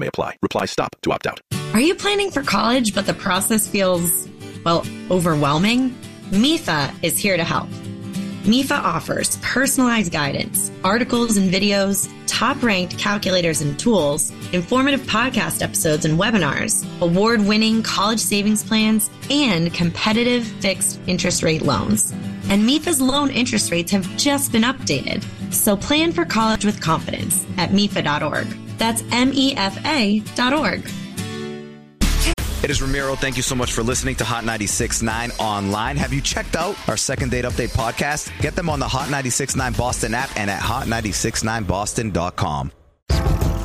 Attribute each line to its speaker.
Speaker 1: may apply. Reply STOP to opt out.
Speaker 2: Are you planning for college, but the process feels, well, overwhelming? MIFA is here to help. MIFA offers personalized guidance, articles and videos, top-ranked calculators and tools, informative podcast episodes and webinars, award-winning college savings plans, and competitive fixed interest rate loans. And MIFA's loan interest rates have just been updated. So plan for college with confidence at MIFA.org. That's MEFA.org.
Speaker 3: It is Ramiro. Thank you so much for listening to Hot 96.9 online. Have you checked out our Second Date Update podcast? Get them on the Hot 96.9 Boston app and at hot969boston.com.